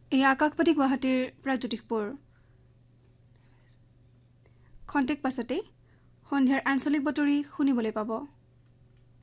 এই আকাশবাণী গুৱাহাটীৰ প্ৰাগজ্যোতিষপুৰ খন্তেক পাছতেই সন্ধিয়াৰ আঞ্চলিক বাতৰি শুনিবলৈ পাব।